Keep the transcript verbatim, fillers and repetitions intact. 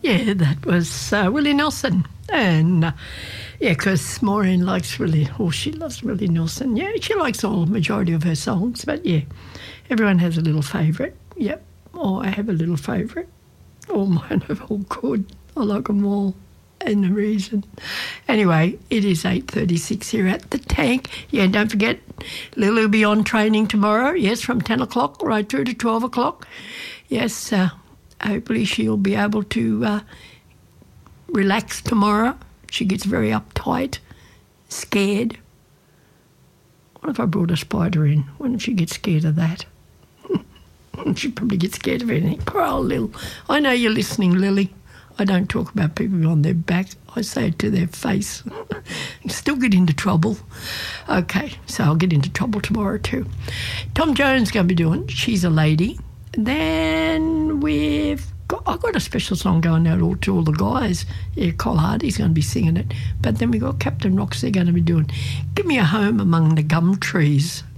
Yeah, that was uh, Willie Nelson. And, uh, yeah, because Maureen likes Willie, or she loves Willie Nelson. Yeah, she likes all, majority of her songs. But, yeah, everyone has a little favourite. Yep, or I have a little favourite. All mine are all good. I like them all. And the reason. Anyway, it is eight thirty-six here at the Tank. Yeah, don't forget, Lily will be on training tomorrow. Yes, from ten o'clock right through to twelve o'clock. Yes, uh, hopefully she'll be able to uh, relax tomorrow. She gets very uptight, scared. What if I brought a spider in? Wouldn't she get scared of that? She'd probably get scared of anything. Poor old Lil. I know you're listening, Lily. I don't talk about people on their back. I say it to their face. Still get into trouble. Okay, so I'll get into trouble tomorrow too. Tom Jones going to be doing She's a Lady. Then we've got, I've got a special song going out all, to all the guys. Yeah, Cole Hardy's going to be singing it. But then we've got Captain Rocks, they're going to be doing Give Me a Home Among the Gum Trees.